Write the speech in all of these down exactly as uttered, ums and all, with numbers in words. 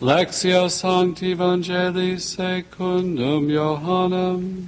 Lectio Sancti Evangelii secundum Johannem.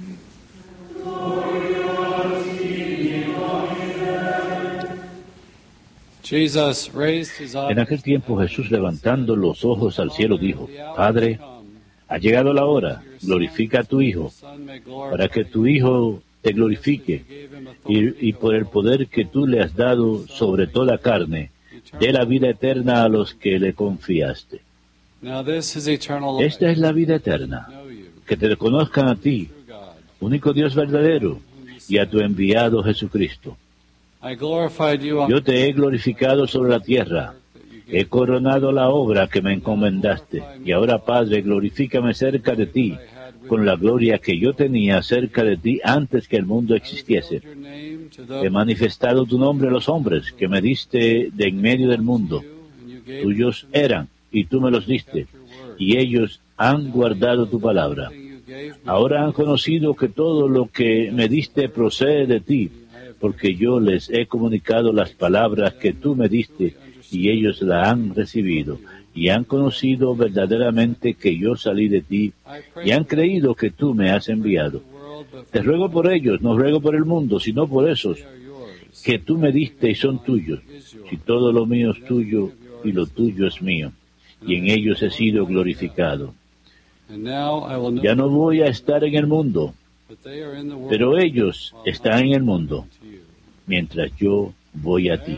Jesus raised his eyes. En aquel tiempo Jesús, levantando los ojos al cielo, dijo: Padre, ha llegado la hora, glorifica a tu Hijo, para que tu Hijo te glorifique, y, y por el poder que tú le has dado sobre toda carne, dé la vida eterna a los que le confiaste. Esta es la vida eterna, que te conozcan a ti, único Dios verdadero, y a tu enviado Jesucristo. Yo te he glorificado sobre la tierra, he coronado la obra que me encomendaste, y ahora, Padre, glorifícame cerca de ti, con la gloria que yo tenía cerca de ti antes que el mundo existiese. He manifestado tu nombre a los hombres, que me diste de en medio del mundo. Tuyos eran, y tú me los diste, y ellos han guardado tu palabra. Ahora han conocido que todo lo que me diste procede de ti, porque yo les he comunicado las palabras que tú me diste, y ellos la han recibido, y han conocido verdaderamente que yo salí de ti, y han creído que tú me has enviado. Te ruego por ellos, no ruego por el mundo, sino por esos que tú me diste y son tuyos. Si todo lo mío es tuyo, y lo tuyo es mío, y en ellos he sido glorificado. Ya no voy a estar en el mundo, pero ellos están en el mundo, mientras yo voy a ti.